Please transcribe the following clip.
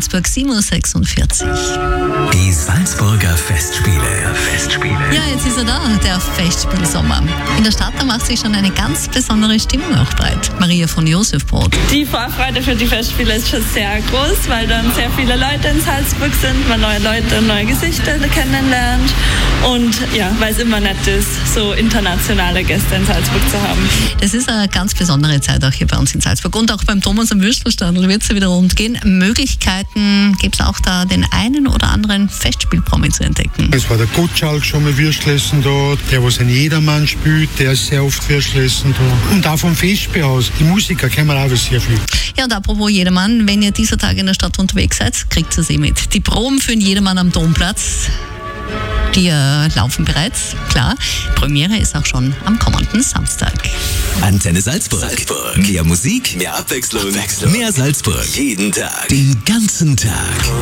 Salzburg, 7:46 Uhr. Die Salzburger Festspiele. Ja, jetzt ist er da, der Festspielsommer. In der Stadt, da macht sich schon eine ganz besondere Stimmung auch breit. Maria von Josefbrot. Die Vorfreude für die Festspiele ist schon sehr groß, weil dann sehr viele Leute in Salzburg sind, man neue Leute, neue Gesichter kennenlernt und ja, weil es immer nett ist, so internationale Gäste in Salzburg zu haben. Das ist eine ganz besondere Zeit auch hier bei uns in Salzburg und auch beim Thomas am Würstelstadl wird es ja wieder rund gehen. Möglichkeiten gibt es auch da, den einen oder anderen Festspielpromi zu entdecken. Es war der Gottschalk schon mal Würstelessen da, der was ein Jedermann spielt, der ist sehr oft Würstelessen da. Und auch vom Festspiel aus, die Musiker kennen auch sehr viel. Ja, und apropos Jedermann, wenn ihr dieser Tage in der Stadt unterwegs seid, kriegt ihr sie mit. Die Proben für den Jedermann am Domplatz, die laufen bereits, klar. Premiere ist auch schon am kommenden Samstag. Antenne Salzburg. Mehr Musik, mehr Abwechslung. Mehr Salzburg. Jeden Tag. Den ganzen Tag.